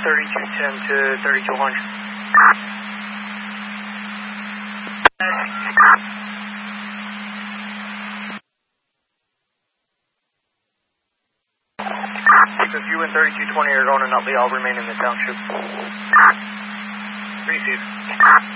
3210 to 3200. If you and 3220 are going to Nutley, I'll remain in the township. Receive.